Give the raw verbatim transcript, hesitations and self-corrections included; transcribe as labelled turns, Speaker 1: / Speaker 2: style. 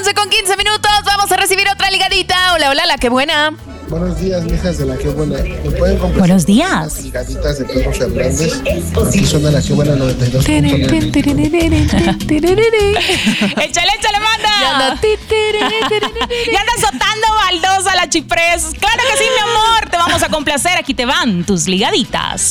Speaker 1: once con quince minutos. Vamos a recibir otra ligadita. Hola, hola, la que buena.
Speaker 2: Buenos días, mijas de la que buena. ¿Me pueden complacer?
Speaker 1: Buenos días.
Speaker 2: Las ligaditas de Pedro Fernández. Aquí suena la que buena noventa y dos punto nueve.
Speaker 3: Échale, échale, manda.
Speaker 1: Ya anda.
Speaker 3: Ya anda azotando baldosa la Chiprés. Claro que sí, mi amor. Te vamos a complacer. Aquí te van tus ligaditas.